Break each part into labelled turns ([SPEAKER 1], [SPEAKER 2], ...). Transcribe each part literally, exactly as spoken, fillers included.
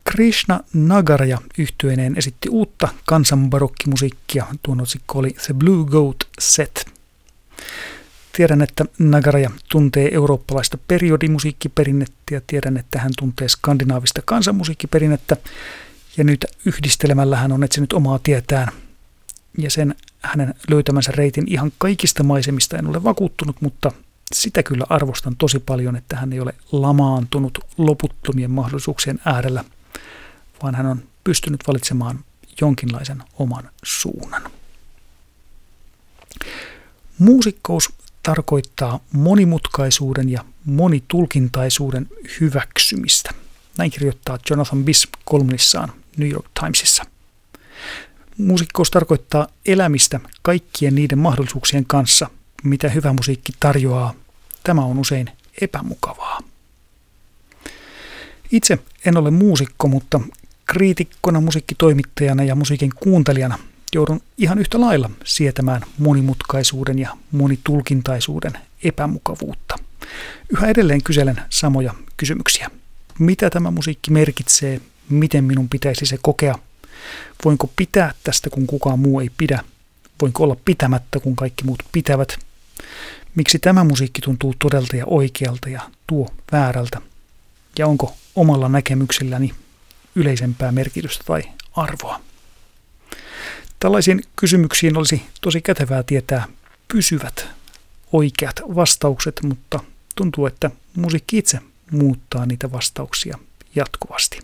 [SPEAKER 1] Krishna Nagaraj yhtyeineen esitti uutta kansanbarokkimusiikkia. Tuon otsikko oli The Blue Goat Set. Tiedän, että Nagaraj tuntee eurooppalaista periodimusiikkiperinnettä ja tiedän, että hän tuntee skandinaavista kansanmusiikkiperinnettä. Ja nyt yhdistelemällä hän on etsinyt omaa tietään ja sen hänen löytämänsä reitin ihan kaikista maisemista en ole vakuuttunut, mutta sitä kyllä arvostan tosi paljon, että hän ei ole lamaantunut loputtomien mahdollisuuksien äärellä, vaan hän on pystynyt valitsemaan jonkinlaisen oman suunnan. Muusikkous tarkoittaa monimutkaisuuden ja monitulkintaisuuden hyväksymistä. Näin kirjoittaa Jonathan Biss kolumnissaan New York Timesissa. Muusikkous tarkoittaa elämistä kaikkien niiden mahdollisuuksien kanssa, mitä hyvä musiikki tarjoaa. Tämä on usein epämukavaa. Itse en ole muusikko, mutta kriitikkona, musiikkitoimittajana ja musiikin kuuntelijana joudun ihan yhtä lailla sietämään monimutkaisuuden ja monitulkintaisuuden epämukavuutta. Yhä edelleen kyselen samoja kysymyksiä. Mitä tämä musiikki merkitsee? Miten minun pitäisi se kokea? Voinko pitää tästä, kun kukaan muu ei pidä? Voinko olla pitämättä, kun kaikki muut pitävät? Miksi tämä musiikki tuntuu todelta ja oikealta ja tuo väärältä? Ja onko omalla näkemyksilläni yleisempää merkitystä tai arvoa? Tällaisiin kysymyksiin olisi tosi kätevää tietää pysyvät oikeat vastaukset, mutta tuntuu, että musiikki itse muuttaa niitä vastauksia jatkuvasti.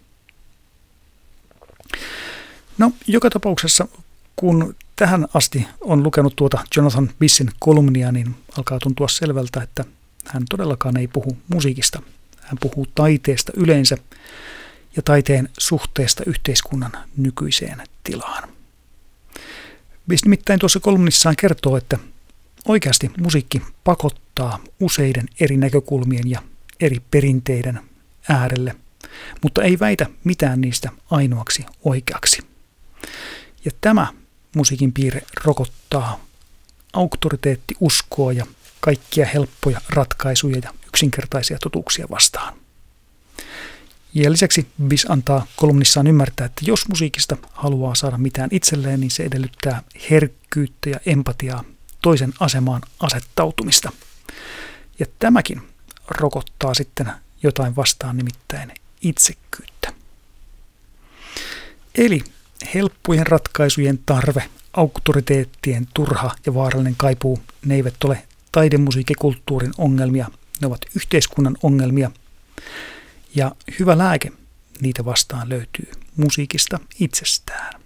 [SPEAKER 1] No, joka tapauksessa, kun tähän asti on lukenut tuota Jonathan Bissin kolumnia, niin alkaa tuntua selvältä, että hän todellakaan ei puhu musiikista. Hän puhuu taiteesta yleensä ja taiteen suhteesta yhteiskunnan nykyiseen tilaan. Biss nimittäin tuossa kolumnissaan kertoo, että oikeasti musiikki pakottaa useiden eri näkökulmien ja eri perinteiden äärelle, mutta ei väitä mitään niistä ainoaksi oikeaksi. Ja tämä musiikin piirre rokottaa auktoriteettiuskoa ja kaikkia helppoja ratkaisuja ja yksinkertaisia totuuksia vastaan. Ja lisäksi Biss antaa kolumnissaan ymmärtää, että jos musiikista haluaa saada mitään itselleen, niin se edellyttää herkkyyttä ja empatiaa, toisen asemaan asettautumista. Ja tämäkin rokottaa sitten jotain vastaan, nimittäin itsekkyyttä. Eli helppojen ratkaisujen tarve, auktoriteettien turha ja vaarallinen kaipuu, ne eivät ole taidemusiikkikulttuurin ongelmia, ne ovat yhteiskunnan ongelmia. Ja hyvä lääke niitä vastaan löytyy musiikista itsestään.